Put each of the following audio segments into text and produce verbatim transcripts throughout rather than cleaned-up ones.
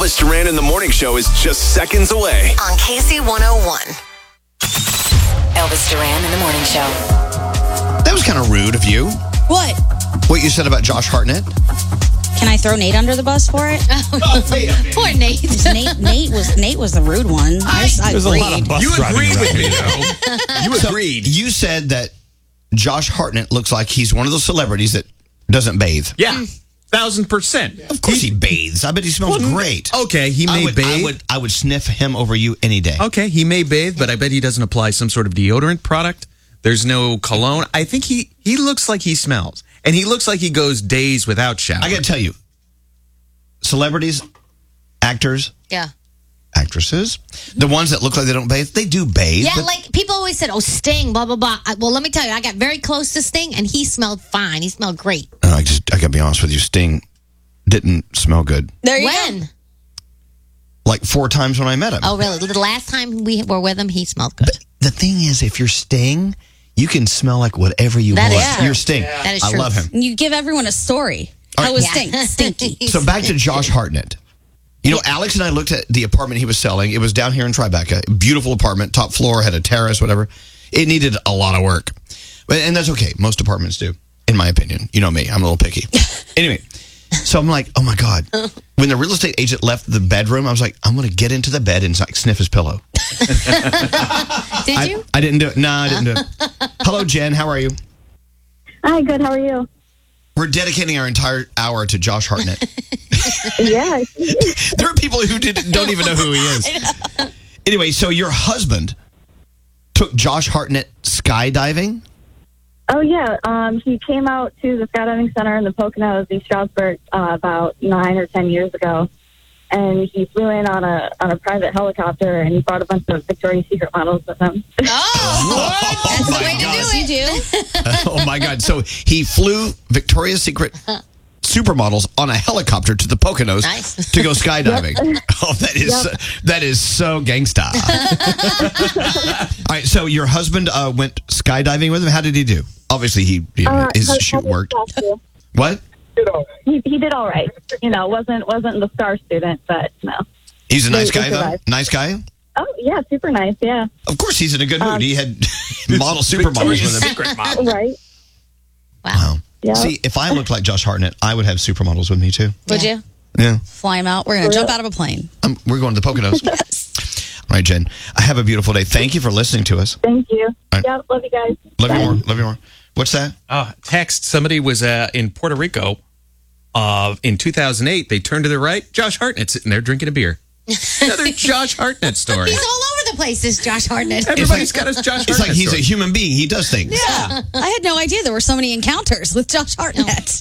Elvis Duran in the Morning Show is just seconds away. On K C one oh one. Elvis Duran in the Morning Show. That was kind of rude of you. What? What you said about Josh Hartnett. Can I throw Nate under the bus for it? Poor Nate. Nate. Nate was Nate was the rude one. I, I There's agreed. a lot of bus You driving agreed with around. me, though. You So, agreed. you said that Josh Hartnett looks like he's one of those celebrities that doesn't bathe. Yeah, thousand percent. Of course he bathes. I bet he smells great. Okay, he I may would, bathe. I would, I would sniff him over you any day. Okay, he may bathe, but I bet he doesn't apply some sort of deodorant product. There's no cologne. I think he he looks like he smells, and he looks like he goes days without showering. I got to tell you, celebrities, actors, Yeah. actresses, the ones that look like they don't bathe, they do bathe. Yeah, but like people always said, oh, Sting, blah, blah, blah. I, well, let me tell you, I got very close to Sting, and he smelled fine. He smelled great. I just, I got to be honest with you, Sting didn't smell good. There you When? go. Like four times when I met him. Oh, really? The last time we were with him, he smelled good. But the thing is, if you're Sting, you can smell like whatever you That want. is true. You're Sting. That is I true. love him. You give everyone a story. All How right. was Yeah. stink? Stinky. So back to Josh Hartnett. You know, Alex and I looked at the apartment he was selling. It was down here in Tribeca. Beautiful apartment, top floor, had a terrace, whatever. It needed a lot of work. But, and that's okay. Most apartments do, in my opinion. You know me. I'm a little picky. Anyway, so I'm like, oh, my God. When the real estate agent left the bedroom, I was like, I'm going to get into the bed and like, sniff his pillow. Did I, you? I didn't do it. No, I didn't do it. Hello, Jen. How are you? Hi, good. How are you? We're dedicating our entire hour to Josh Hartnett. Yeah. There are people who did, don't even know who he is. Anyway, so your husband took Josh Hartnett skydiving? Oh, yeah. Um, he came out to the skydiving center in the Poconos, East Stroudsburg, uh, about nine or ten years ago, and he flew in on a on a private helicopter, and he brought a bunch of Victoria's Secret models with him. Oh, that's the my way God. to do You it. do. Oh, my God. So he flew Victoria's Secret supermodels on a helicopter to the Poconos Nice. to go skydiving. Oh, that is Yep. that is so gangsta. All right, so your husband uh, went skydiving with him. How did he do? Obviously, he you know, Uh, his how- shoot how did worked. that feel? What? He, he did all right. You know, wasn't wasn't the star student, but no. He's a nice He- he guy, though. survived. Nice guy. Oh, yeah, super nice. Yeah. Of course, he's in a good mood. Um, he had model supermodels with him. Secret model. Right. Wow. Yeah. See, if I looked like Josh Hartnett, I would have supermodels with me too. Would you Yeah. fly him out? We're gonna jump out of a plane. Um, we're going to the Poconos. Yes. All right, Jen. I have a beautiful day. Thank you for listening to us. Thank you. right. Yeah, love you guys. Love Bye. you more. Love you more. What's that? Uh, text. Somebody was uh, in Puerto Rico uh, in two thousand eight. They turned to the right. Josh Hartnett sitting there drinking a beer. Another Josh Hartnett story. He's all over the place, this Josh Hartnett. Everybody's got his Josh Hartnett It's like he's story. a human being. He does things. Yeah. I had no idea there were so many encounters with Josh Hartnett.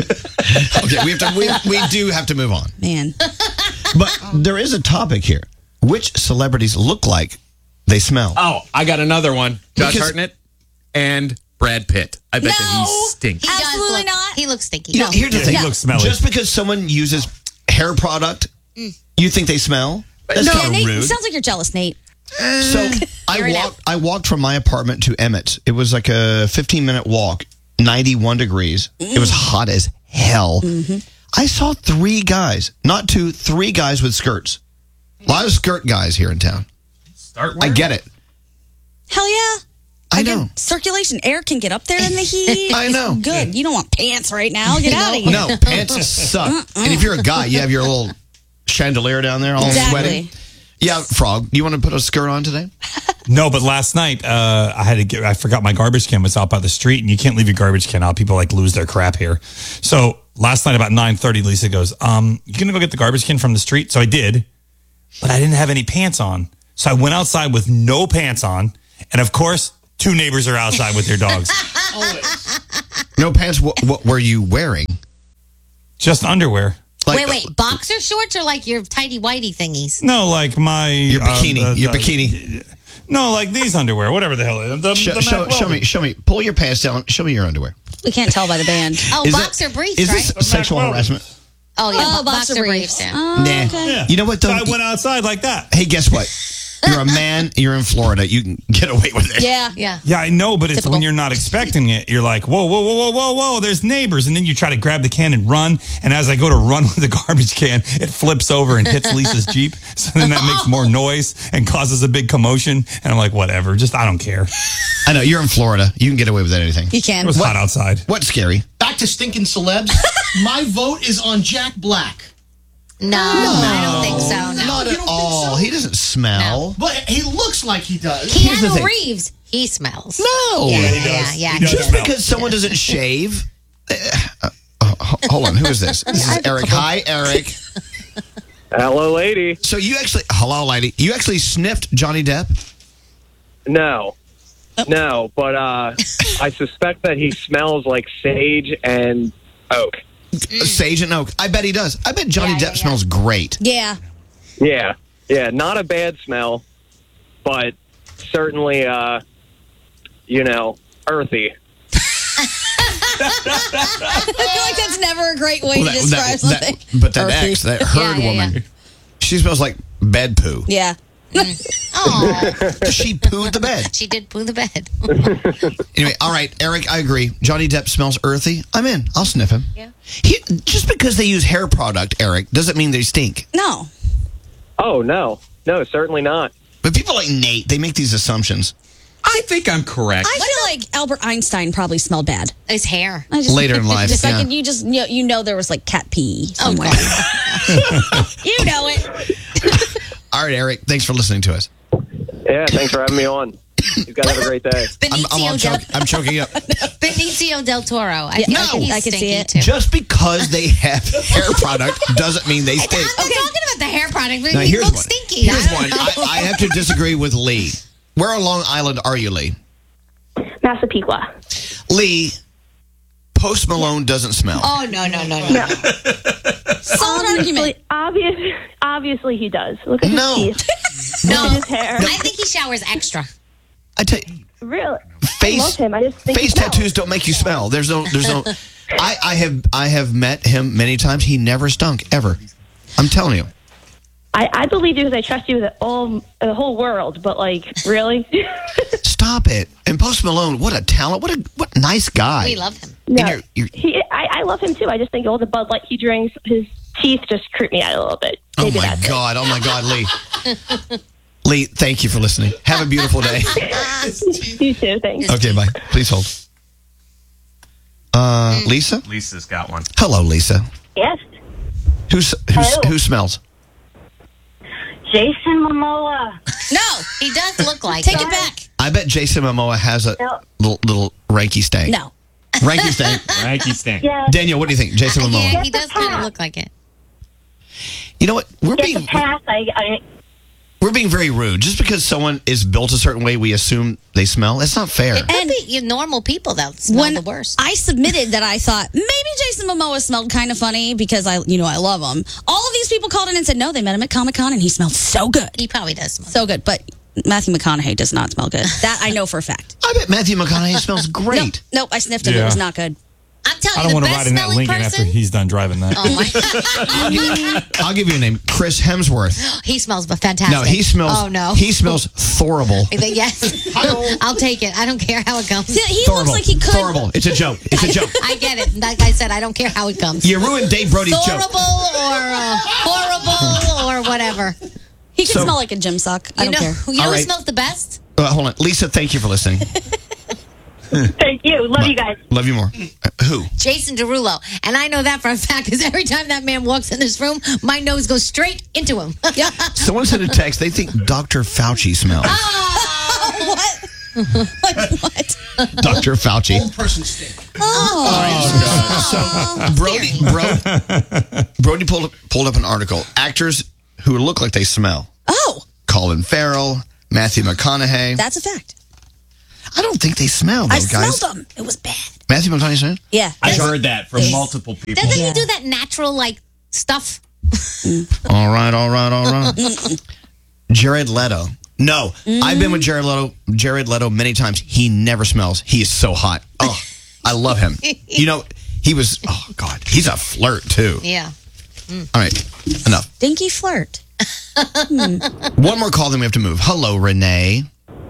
Okay, we have to. We, we do have to move on. Man. But there is a topic here. Which celebrities look like they smell? Oh, I got another one. Josh Because- Hartnett and Brad Pitt. I bet that No. he stinks. He does Absolutely look- not. He looks stinky. You know, No. here's the Yeah, thing. he looks smelly. Just because someone uses hair product, you think they smell? That's Yeah, kind of Nate, rude. sounds like you're jealous, Nate. So I You're an walked. I walked from my apartment to Emmett's. It was like a fifteen minute walk, ninety-one degrees. It was hot as hell. I saw three guys, not two, three guys with skirts. A lot of skirt guys here in town. Start I get it. Hell yeah. I Again, know. Circulation, air can get up there in the heat. I know. Good. You don't want pants right now. Get out of here. No, pants suck. And if you're a guy, you have your little chandelier down there, all Exactly. sweaty. Yeah, Frog. You want to put a skirt on today? No, but last night uh, I had to get. I forgot my garbage can was out by the street, and you can't leave your garbage can out. People like lose their crap here. So last night about nine thirty, Lisa goes, "Um, you gonna go get the garbage can from the street?" So I did, but I didn't have any pants on. So I went outside with no pants on, and of course, two neighbors are outside with their dogs. No pants. What, what were you wearing? Just underwear. Like, wait, wait. Boxer shorts or like your tighty whitey thingies? No, like my Your uh, bikini. uh, your uh, bikini. No, like these underwear, whatever the hell. The, Show, the show, Mac show me. Weldon. Show me. Pull your pants down. Show me your underwear. We can't tell by the band. Oh, Is that- boxer briefs, Is right? this sexual Mac Weldon. harassment? Oh, yeah, Oh, bo- boxer briefs. yeah. Oh, Nah. okay. Yeah. You know what, So though? I went outside like that. Hey, guess what? You're a man. You're in Florida. You can get away with it. Yeah. Yeah. Yeah, I know, but it's Typical. when you're not expecting it. You're like, whoa, whoa, whoa, whoa, whoa, whoa, there's neighbors. And then you try to grab the can and run. And as I go to run with the garbage can, it flips over and hits Lisa's Jeep. So then that makes more noise and causes a big commotion. And I'm like, whatever, just I don't care. I know. You're in Florida. You can get away with anything. You can. It was hot outside. What's scary? Back to stinking celebs. My vote is on Jack Black. No, I don't think so. No. Not You at don't think all. so? He doesn't smell. But he looks like he does. Here's the Keanu thing. Reeves, he smells. No. Yeah, he yeah, does. yeah. He does Just smell. because someone doesn't shave. Uh, uh, uh, hold on. Who is this? This is Eric. Hi, Eric. Hello, lady. So you actually, hello, lady. You actually sniffed Johnny Depp? No. No, but uh, I suspect that he smells like sage and oak. Sage and oak. I bet he does. I bet Johnny Yeah, Depp yeah, yeah. smells great. Yeah. Yeah. Yeah, not a bad smell, but certainly, uh, you know, earthy. I feel like that's never a great way Well, to describe that- something. but that Earthy. ex, that herd Yeah, yeah, woman, she smells like bed poo. Yeah. Oh, She pooed the bed. she did poo the bed. Anyway, all right, Eric, I agree. Johnny Depp smells earthy. I'm in. I'll sniff him. Yeah. He, just because they use hair product, Eric, doesn't mean they stink. No. Oh, no. No, certainly not. But people like Nate, they make these assumptions. I think I'm correct. I feel like Albert Einstein probably smelled bad. His hair. I just, Later in life, just yeah. like you just you know, you know there was like cat pee Oh, somewhere. God. You know it. All right, Eric, thanks for listening to us. Yeah, thanks for having me on. You guys have a great day. I'm, I'm, all Benicio, choke, del, I'm choking up. Benicio del Toro. I, Yeah, I think he's I can see stinky, it. too. Just because they have hair product doesn't mean they I'm stink. not talking about the hair product. But Now, he here's looks one. stinky. Here's I one. don't I, know. I have to disagree with Lee. Where on Long Island are you, Lee? Massapequa. Lee, Post Malone doesn't smell. Oh, no, no, no, no. no. Solid argument. Obviously, obviously he does. Look at No. his teeth. No. Look at his hair. I think he showers extra. I tell you, Really? face I love him. I just think face he smells. tattoos don't make you smell. There's no, there's no. I, I have, I have met him many times. He never stunk ever. I'm telling you. I, I believe you because I trust you with all the whole world. But like, really? Stop it. And Post Malone, what a talent. What a what a nice guy. We love him. No, And you're- you're- he. I, I love him too. I just think all the Bud Light he drinks, his teeth just creep me out a little bit. Oh Maybe my that's it. God. Oh my God, Lee. Lee, thank you for listening. Have a beautiful day. You too. Thanks. Okay, bye. Please hold. Uh, Lisa? Lisa's got one. Hello, Lisa. Yes. Who's, who's, Hello. who smells? Jason Momoa. No. He does look like Take it. it back. I bet Jason Momoa has a No. little, little ranky stank. No. Ranky stank. Ranky stink. Yeah. Daniel, what do you think? Jason Momoa. Yeah, he Get does the kind of pass. look like it. You know what? We're Get being the pass. I. I we're being very rude. Just because someone is built a certain way, we assume they smell. It's not fair. It could be you normal people that smell When the worst. I submitted that, I thought maybe Jason Momoa smelled kind of funny because I, you know, I love him. All of these people called in and said no, they met him at Comic Con and he smelled so good, He probably does smell. so good. But Matthew McConaughey does not smell good. That I know for a fact. I bet Matthew McConaughey smells great. Nope, nope. I sniffed it. It Yeah. was not good. I'm telling I you, don't the want to ride best in that smelling Lincoln after person. he's done driving that. Oh my! I'll, give, I'll give you a name. Chris Hemsworth. He smells but fantastic. No, he smells. Oh no, He smells horrible. Yes, I'll take it. I don't care how it comes. He, he Horrible. looks like he could. Horrible. It's a joke. It's a joke. I get it. Like I said, I don't care how it comes. You ruined Dave Brody's joke. Horrible or uh, horrible or whatever. He can So- smell like a gym sock. I You don't know, care. you know All who right. smells the best? Uh, hold on. Lisa, thank you for listening. thank you. Love you guys. Love you more. Uh, who? Jason Derulo. And I know that for a fact because every time that man walks in this room, my nose goes straight into him. Yeah. Someone sent a text. They think Doctor Fauci smells. What? Like what? Doctor Fauci. Old person stink. So Brody, Bro, Brody pulled pulled up an article. Actors who look like they smell. Oh, Colin Farrell, Matthew McConaughey. that's a fact. I don't think they smell, though, I guys. smelled them. It was bad. Matthew McConaughey smelled? Yeah. I've heard that from Yes. multiple people. Doesn't he do that natural like stuff? All right, all right, all right. Jared Leto. No, I've been with Jared Leto. Jared Leto many times. He never smells. He is so hot. Oh, I love him. You know, he was. Oh God, he's a flirt too. Yeah. All right, enough. Dinky flirt. One more call, then we have to move. Hello, Renee.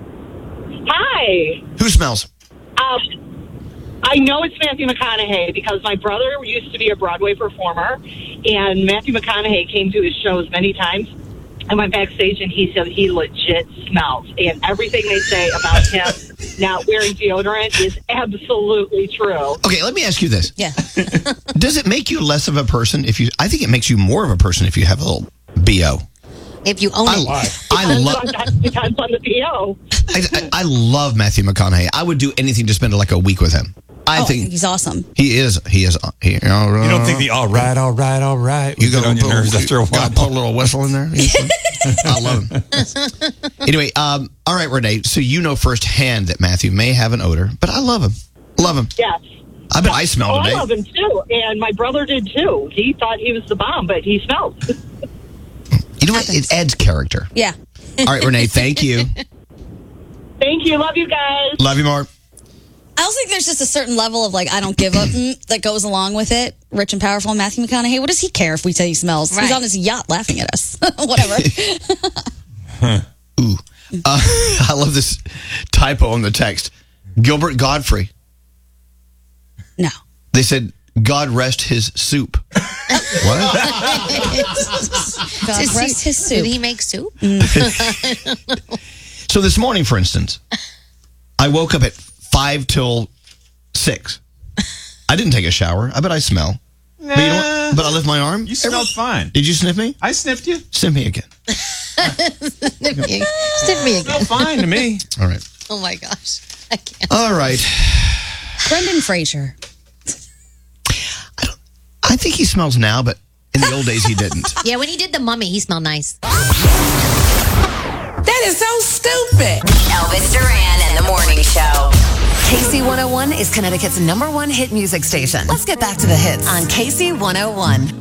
Hi. Who smells? Um, I know it's Matthew McConaughey because my brother used to be a Broadway performer, and Matthew McConaughey came to his shows many times. I went backstage, and he said he legit smells. And everything they say about him not wearing deodorant is absolutely true. Okay, let me ask you this. Yeah. Does it make you less of a person if you... I think it makes you more of a person if you have a little B O. If you own I, it. I love... That depends on the P O. I, I, I love Matthew McConaughey. I would do anything to spend like a week with him. I oh, think he's awesome. he is. He is. He, you, know, You don't think the all right, all right, all right you would go get on your put, nerves after a while? gotta put a little whistle in there. I love him. Anyway, um, all right, Renee. So you know firsthand that Matthew may have an odor, but I love him. Love him. Yes. I bet I smell Oh, today. I love him too, and my brother did too. He thought he was the bomb, but he smelled. You know what? It adds character. Yeah. All right, Renee. Thank you. Thank you. Love you guys. Love you more. I also think there's just a certain level of like, I don't give up mm, that goes along with it. Rich and powerful Matthew McConaughey. What does he care if we say he smells? Right. He's on his yacht laughing at us. Whatever. Ooh. Uh, I love this typo on the text. Gilbert Godfrey. No. They said, God rest his soup. What? God Did rest he- his soup. Did he make soup? So this morning, for instance, I woke up at five till six. I didn't take a shower. I bet I smell. But, you know what? But I lift my arm. You smelled fine. Did you sniff me? I sniffed you. Sniff me again. Sniff me, sniff me again. Smelled fine to me. All right. Oh my gosh. I can't. All right. Brendan Fraser. I think he smells now, but in the old days he didn't. Yeah, when he did the mummy, he smelled nice. That is so stupid. Elvis Duran and the Morning Show. K C one oh one is Connecticut's number one hit music station. Let's get back to the hits on K C one oh one.